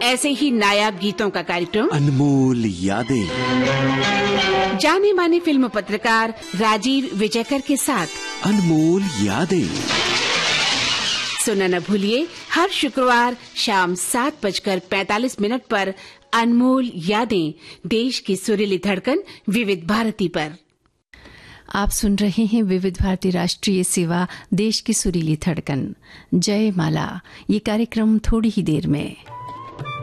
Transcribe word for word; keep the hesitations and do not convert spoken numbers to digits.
ऐसे ही नायाब गीतों का कार्यक्रम अनमोल यादें, जाने माने फिल्म पत्रकार राजीव विजयकर के साथ अनमोल यादें सुनना न भूलिए हर शुक्रवार शाम सात बजकर पैंतालीस मिनट पर अनमोल यादें, देश की सुरीली धड़कन विविध भारती पर। आप सुन रहे हैं विविध भारती राष्ट्रीय सेवा, देश की सुरीली धड़कन। जय माला, ये कार्यक्रम थोड़ी ही देर में।